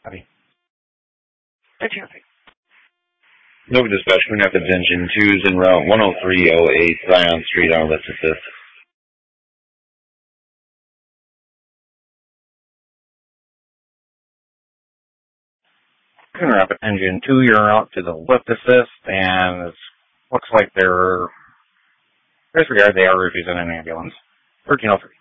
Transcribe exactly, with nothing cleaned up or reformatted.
Copy. thirteen oh three. Nova Dispatch, Queen Rapids Engine two is en route one oh three oh eight Zion Street on lift assist. Queen Rapids Engine two, you're out to the lift assist, and it looks like they're, disregard, they are refusing an ambulance. thirteen oh three.